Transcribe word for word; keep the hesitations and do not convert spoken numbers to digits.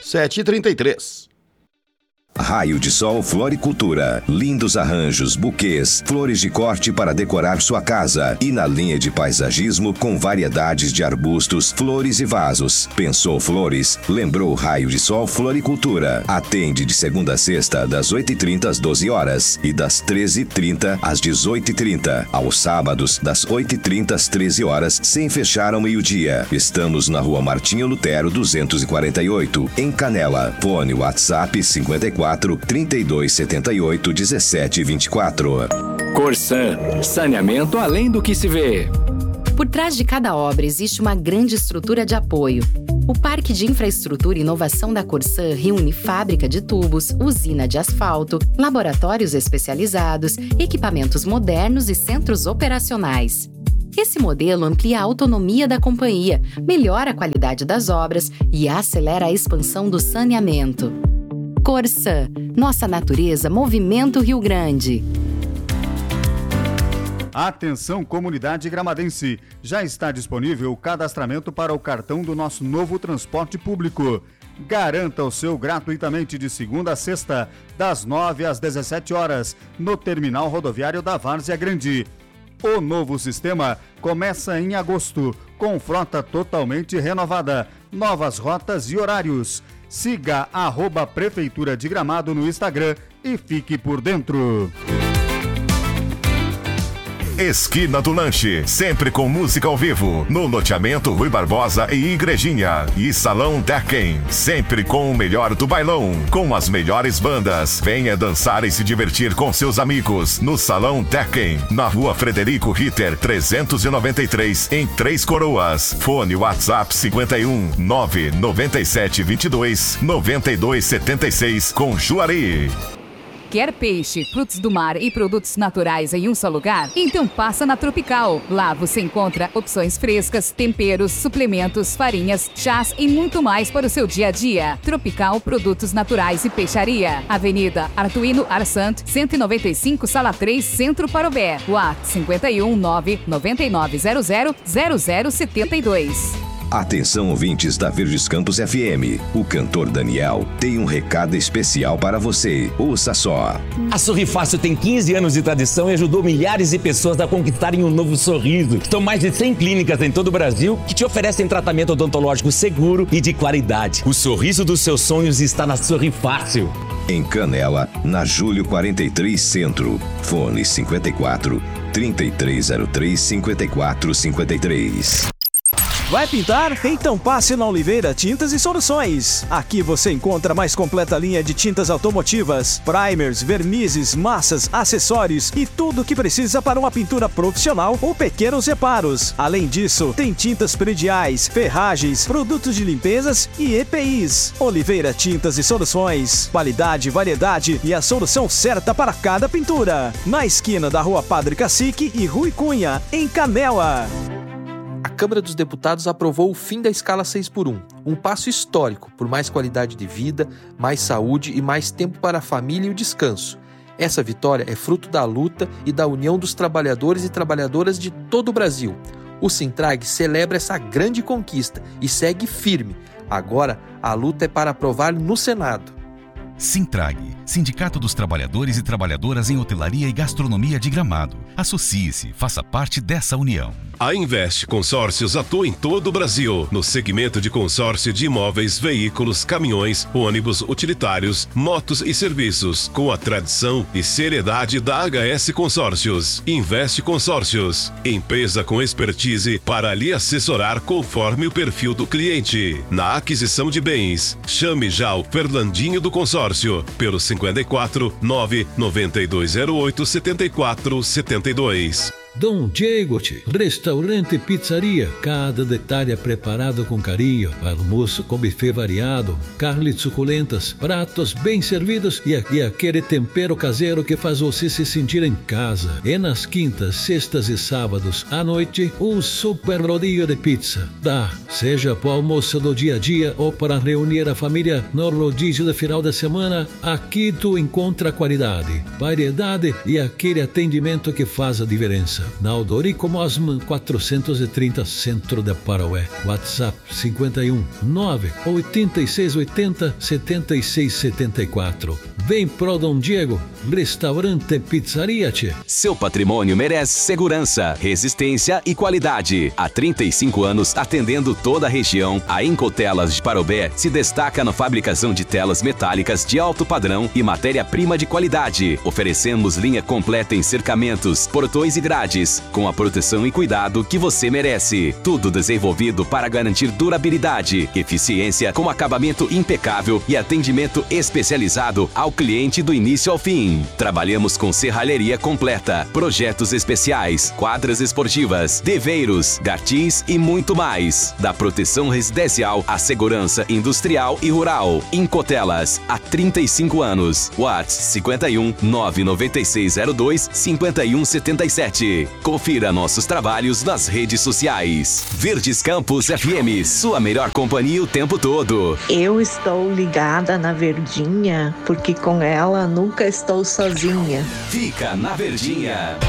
sete e trinta e três. Raio de Sol Floricultura. Lindos arranjos, buquês, flores de corte para decorar sua casa. E na linha de paisagismo com variedades de arbustos, flores e vasos. Pensou flores? Lembrou Raio de Sol Floricultura. Atende de segunda a sexta, das oito e trinta às doze horas e das treze e trinta às dezoito e trinta. Aos sábados, das oito e trinta às treze horas, sem fechar ao meio-dia. Estamos na Rua Martinho Lutero, duzentos e quarenta e oito, em Canela. Fone WhatsApp cinquenta e quatro, trinta e dois setenta e oito, dezessete vinte e quatro. Corsan, saneamento além do que se vê. Por trás de cada obra existe uma grande estrutura de apoio. O Parque de Infraestrutura e Inovação da Corsan reúne fábrica de tubos, usina de asfalto, laboratórios especializados, equipamentos modernos e centros operacionais. Esse modelo amplia a autonomia da companhia, melhora a qualidade das obras e acelera a expansão do saneamento. Corsan, nossa natureza, Movimento Rio Grande. Atenção, comunidade gramadense! Já está disponível o cadastramento para o cartão do nosso novo transporte público. Garanta o seu gratuitamente de segunda a sexta, das nove às dezessete horas, no terminal rodoviário da Várzea Grande. O novo sistema começa em agosto, com frota totalmente renovada, novas rotas e horários. Siga arroba Prefeitura de Gramado no Instagram e fique por dentro. Esquina do Lanche, sempre com música ao vivo, no loteamento Rui Barbosa e Igrejinha. E Salão Tekken, sempre com o melhor do bailão, com as melhores bandas. Venha dançar e se divertir com seus amigos no Salão Tekken, na Rua Frederico Ritter, trezentos e noventa e três, em Três Coroas. Fone WhatsApp cinquenta e um, nove noventa e sete, vinte e dois, noventa e dois, setenta e seis, com Juari. Quer peixe, frutos do mar e produtos naturais em um só lugar? Então passa na Tropical. Lá você encontra opções frescas, temperos, suplementos, farinhas, chás e muito mais para o seu dia a dia. Tropical Produtos Naturais e Peixaria. Avenida Artuíno Arsant, cento e noventa e cinco, Sala três, Centro Parobé. WhatsApp cinquenta e um, nove nove nove zero zero, zero zero sete dois. Atenção, ouvintes da Verdes Campos F M. O cantor Daniel tem um recado especial para você. Ouça só. A Sorrifácil tem quinze anos de tradição e ajudou milhares de pessoas a conquistarem um novo sorriso. São mais de cem clínicas em todo o Brasil que te oferecem tratamento odontológico seguro e de qualidade. O sorriso dos seus sonhos está na Sorrifácil. Em Canela, na Júlio quarenta e três Centro. Fone cinquenta e quatro, trinta e três zero três, cinquenta e quatro cinquenta e três. Vai pintar? Então passe na Oliveira Tintas e Soluções. Aqui você encontra a mais completa linha de tintas automotivas, primers, vernizes, massas, acessórios e tudo o que precisa para uma pintura profissional ou pequenos reparos. Além disso, tem tintas prediais, ferragens, produtos de limpezas e E P Is. Oliveira Tintas e Soluções. Qualidade, variedade e a solução certa para cada pintura. Na esquina da Rua Padre Cacique e Rui Cunha, em Canela. A Câmara dos Deputados aprovou o fim da escala seis por um, um passo histórico por mais qualidade de vida, mais saúde e mais tempo para a família e o descanso. Essa vitória é fruto da luta e da união dos trabalhadores e trabalhadoras de todo o Brasil. O Sintrag celebra essa grande conquista e segue firme. Agora, a luta é para aprovar no Senado. Sintrag, Sindicato dos Trabalhadores e Trabalhadoras em Hotelaria e Gastronomia de Gramado. Associe-se, faça parte dessa união. A Invest Consórcios atua em todo o Brasil, no segmento de consórcio de imóveis, veículos, caminhões, ônibus, utilitários, motos e serviços, com a tradição e seriedade da H S Consórcios. Invest Consórcios, empresa com expertise para lhe assessorar conforme o perfil do cliente. Na aquisição de bens, chame já o Fernandinho do Consórcio, pelo cinquenta e quatro, nove nove dois zero oito, sete quatro sete dois. Dom Diego, restaurante e pizzaria, cada detalhe é preparado com carinho, almoço com buffet variado, carnes suculentas, pratos bem servidos e, e aquele tempero caseiro que faz você se sentir em casa. E nas quintas, sextas e sábados, à noite, um super rodízio de pizza. Dá, seja para o almoço do dia a dia ou para reunir a família no rodízio de final de semana, aqui tu encontra qualidade, variedade e aquele atendimento que faz a diferença. na Aldorico Mosman quatrocentos e trinta, Centro de Paraué. WhatsApp cinquenta e um, nove, oitenta e seis oitenta, setenta e seis setenta e quatro. Vem pro Dom Diego, restaurante e pizzaria, tchê. Seu patrimônio merece segurança, resistência e qualidade. Há trinta e cinco anos, atendendo toda a região, a Incotelas de Parobé se destaca na fabricação de telas metálicas de alto padrão e matéria-prima de qualidade. Oferecemos linha completa em cercamentos, portões e grades, com a proteção e cuidado que você merece. Tudo desenvolvido para garantir durabilidade, eficiência com acabamento impecável e atendimento especializado ao cliente do início ao fim. Trabalhamos com serralheria completa, projetos especiais, quadras esportivas, deveiros, gartis e muito mais. Da proteção residencial à segurança industrial e rural. Incotelas, há trinta e cinco anos. WhatsApp cinquenta e um, nove nove seis zero dois, cinco um sete sete. Confira nossos trabalhos nas redes sociais. Verdes Campos F M, sua melhor companhia o tempo todo. Eu estou ligada na Verdinha, porque com ela nunca estou sozinha. Fica na Verdinha.